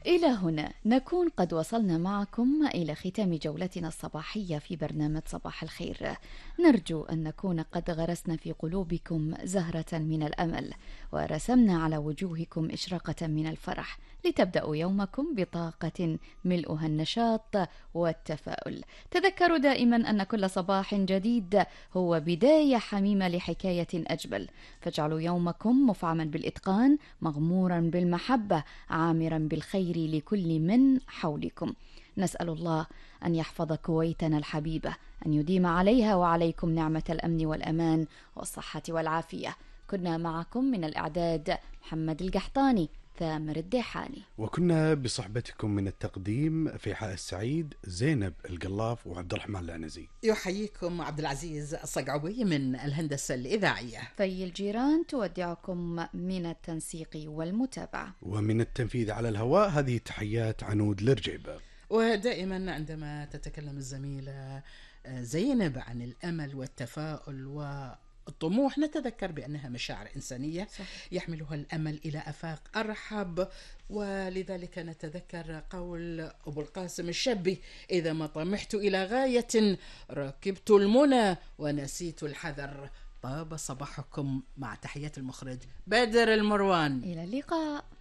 إلى هنا نكون قد وصلنا معكم إلى ختام جولتنا الصباحية في برنامج صباح الخير. نرجو أن نكون قد غرسنا في قلوبكم زهرة من الأمل، ورسمنا على وجوهكم إشراقة من الفرح، لتبدأوا يومكم بطاقة ملؤها النشاط والتفاؤل. تذكروا دائما أن كل صباح جديد هو بداية حميمة لحكاية أجمل، فاجعلوا يومكم مفعما بالإتقان، مغمورا بالمحبة، عامرا بالخير لكل من حولكم. نسأل الله أن يحفظ كويتنا الحبيبة، أن يديم عليها وعليكم نعمة الأمن والأمان والصحة والعافية. كنا معكم من الإعداد محمد القحطاني، ثامر الديحاني، وكنا بصحبتكم من التقديم فيحاء السعيد، زينب القلاف، وعبد الرحمن العنزي. يحييكم عبد العزيز الصقعوي من الهندسة الإذاعية. في الجيران تودعكم من التنسيق والمتابعة، ومن التنفيذ على الهواء هذه تحيات عنود الرجيبة. ودائما عندما تتكلم الزميلة زينب عن الأمل والتفاؤل والطموح نتذكر بأنها مشاعر إنسانية يحملها الأمل إلى آفاق أرحب، ولذلك نتذكر قول أبو القاسم الشابي: إذا ما طمحت إلى غاية ركبت المنى ونسيت الحذر. طاب صباحكم، مع تحيات المخرج بدر المروان. إلى اللقاء.